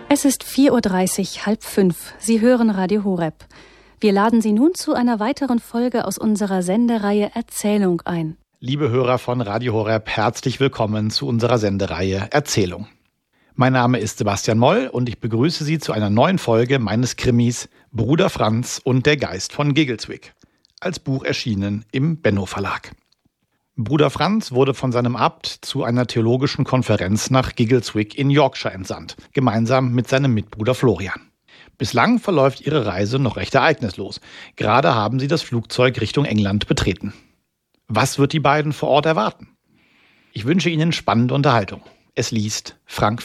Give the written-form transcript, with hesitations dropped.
Es ist 4:30 Uhr, 4:30. Sie hören Radio Horeb. Wir laden Sie nun zu einer weiteren Folge aus unserer Sendereihe Erzählung ein. Liebe Hörer von Radio Horeb, herzlich willkommen zu unserer Sendereihe Erzählung. Mein Name ist Sebastian Moll und ich begrüße Sie zu einer neuen Folge meines Krimis Bruder Franz und der Geist von Giggleswick, als Buch erschienen im Benno Verlag. Bruder Franz wurde von seinem Abt zu einer theologischen Konferenz nach Giggleswick in Yorkshire entsandt, gemeinsam mit seinem Mitbruder Florian. Bislang verläuft ihre Reise noch recht ereignislos. Gerade haben sie das Flugzeug Richtung England betreten. Was wird die beiden vor Ort erwarten? Ich wünsche Ihnen spannende Unterhaltung. Es liest Frank